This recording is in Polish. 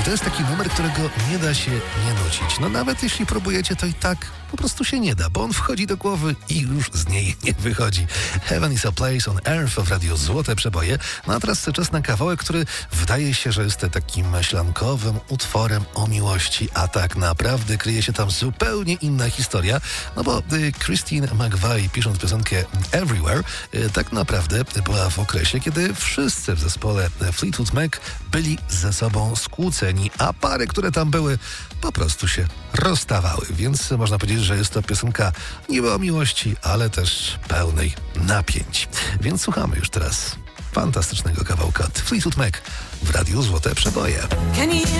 to jest taki numer, którego nie da się nie nucić. No nawet jeśli próbujecie, to i tak po prostu się nie da, bo on wchodzi do głowy i już z niej nie wychodzi. Heaven is a place on earth w radiu Złote Przeboje. No a teraz czas na kawałek, który wydaje się, że jest takim ślankowym utworem o miłości, a tak naprawdę kryje się tam zupełnie inna historia, no bo Christine McVie, pisząc piosenkę Everywhere, tak naprawdę była w okresie, kiedy wszyscy w zespole Fleetwood Mac byli ze sobą skłóceni, a pary, które tam były, po prostu się rozstawały. Więc można powiedzieć, że jest to piosenka niby o miłości, ale też pełnej napięć. Więc słuchamy już teraz fantastycznego kawałka Fleetwood Mac w radiu Złote Przeboje.